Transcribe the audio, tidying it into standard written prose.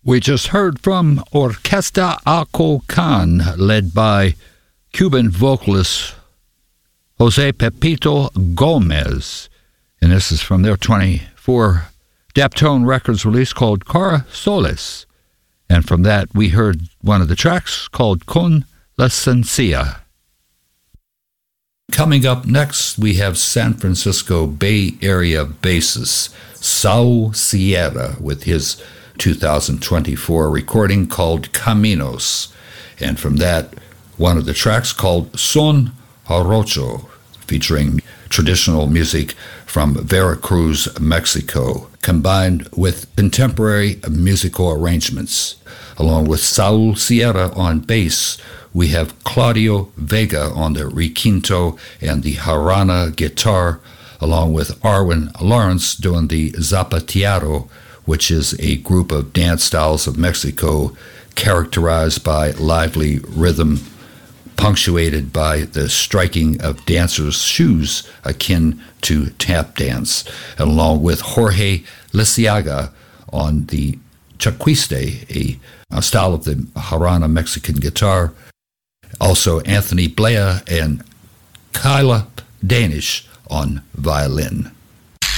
We just heard from Orquesta Acocan, led by Cuban vocalist Jose Pepito Gomez. And this is from their 24 Daptone Records release called Cara Soles. And from that, we heard one of the tracks called Con la Sencia. Coming up next, we have San Francisco Bay Area bassist Saul Sierra with his 2024 recording called Caminos. And from that, one of the tracks called Son Jarocho, featuring traditional music from Veracruz, Mexico, combined with contemporary musical arrangements. Along with Saul Sierra on bass, we have Claudio Vega on the requinto and the jarana guitar, along with Arwen Lawrence doing the zapateado, which is a group of dance styles of Mexico characterized by lively rhythm, punctuated by the striking of dancers' shoes akin to tap dance, and along with Jorge Lisiaga on the chaquiste, a style of the jarana Mexican guitar. Also Anthony Blea and Kyla Danish on violin.